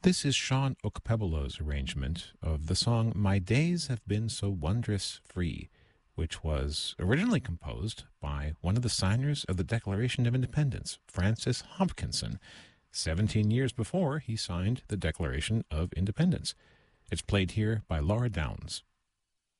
This is Sean Okpebolo's arrangement of the song My Days Have Been So Wondrous Free, which was originally composed by one of the signers of the Declaration of Independence, Francis Hopkinson, 17 years before he signed the Declaration of Independence. It's played here by Laura Downs.